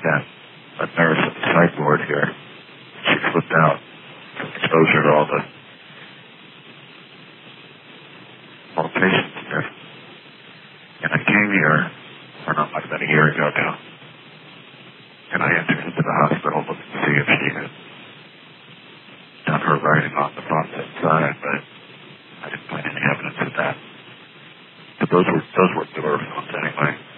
that a nurse at the psych ward here. She flipped out from exposure to all the patients there. And I came here, or not, might have been a year ago now, and I entered into the hospital looking to see if she had done her writing on the box inside, but I didn't find any evidence of that. But those were door phones anyway.